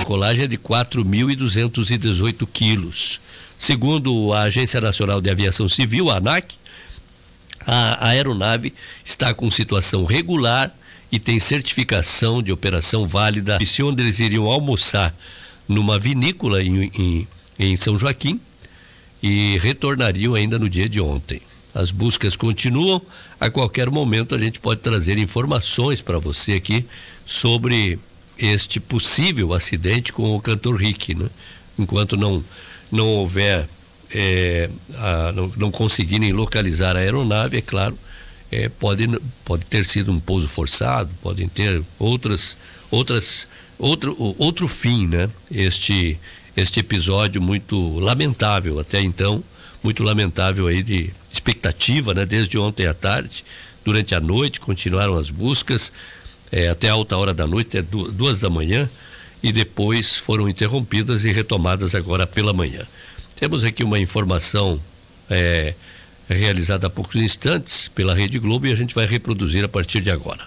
decolagem é de 4.218 quilos. Segundo a Agência Nacional de Aviação Civil, a ANAC, a aeronave está com situação regular e tem certificação de operação válida, onde eles iriam almoçar numa vinícola em São Joaquim e retornariam ainda no dia de ontem. As buscas continuam. A qualquer momento a gente pode trazer informações para você aqui sobre este possível acidente com o cantor Rick, né? Enquanto não houver, não conseguirem localizar a aeronave, é claro, pode ter sido um pouso forçado, podem ter outro fim, né? Este episódio muito lamentável até então, muito lamentável aí de expectativa, né? Desde ontem à tarde, durante a noite continuaram as buscas, até alta hora da noite, até 2 da manhã, e depois foram interrompidas e retomadas agora pela manhã. Temos aqui uma informação realizada há poucos instantes pela Rede Globo e a gente vai reproduzir a partir de agora.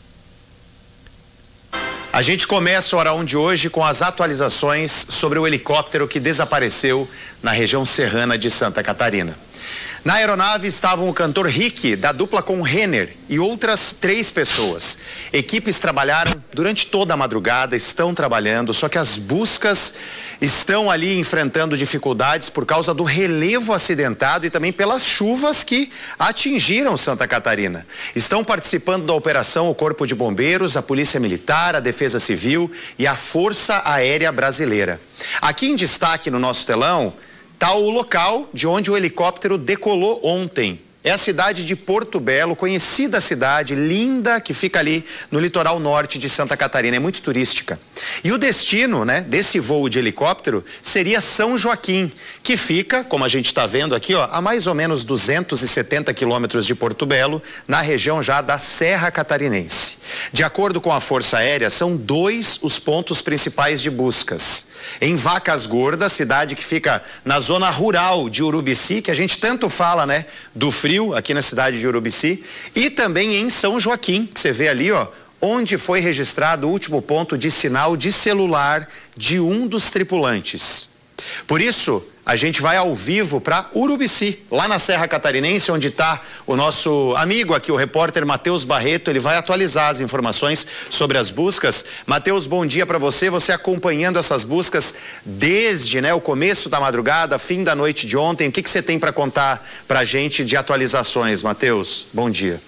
A gente começa o Hora 1 de hoje com as atualizações sobre o helicóptero que desapareceu na região serrana de Santa Catarina. Na aeronave estavam o cantor Rick, da dupla com Renner, e outras 3 pessoas. Equipes trabalharam durante toda a madrugada, estão trabalhando, só que as buscas estão ali enfrentando dificuldades por causa do relevo acidentado e também pelas chuvas que atingiram Santa Catarina. Estão participando da operação o Corpo de Bombeiros, a Polícia Militar, a Defesa Civil e a Força Aérea Brasileira. Aqui em destaque no nosso telão está o local de onde o helicóptero decolou ontem. É a cidade de Porto Belo, conhecida cidade, linda, que fica ali no litoral norte de Santa Catarina, é muito turística. E o destino, né, desse voo de helicóptero seria São Joaquim, que fica, como a gente está vendo aqui, ó, a mais ou menos 270 quilômetros de Porto Belo, na região já da Serra Catarinense. De acordo com a Força Aérea, são 2 os pontos principais de buscas. Em Vacas Gordas, cidade que fica na zona rural de Urubici, que a gente tanto fala, né, do frio aqui na cidade de Urubici, e também em São Joaquim, que você vê ali, ó, onde foi registrado o último ponto de sinal de celular de um dos tripulantes. Por isso, a gente vai ao vivo para Urubici, lá na Serra Catarinense, onde está o nosso amigo aqui, o repórter Matheus Barreto. Ele vai atualizar as informações sobre as buscas. Matheus, bom dia para você acompanhando essas buscas desde, né, o começo da madrugada, fim da noite de ontem. O que você tem para contar para a gente de atualizações, Matheus? Bom dia.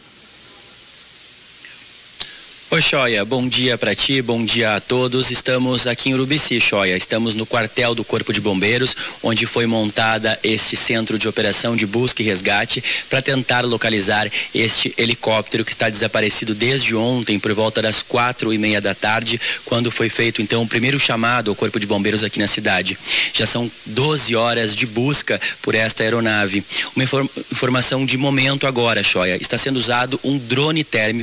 Oi, Choia, bom dia para ti, bom dia a todos. Estamos aqui em Urubici, Choia. Estamos no quartel do Corpo de Bombeiros, onde foi montada este centro de operação de busca e resgate para tentar localizar este helicóptero que está desaparecido desde ontem, por volta das 4:30 da tarde, quando foi feito então o primeiro chamado ao Corpo de Bombeiros aqui na cidade. Já são 12 horas de busca por esta aeronave. Uma informação de momento agora, Choia. Está sendo usado um drone térmico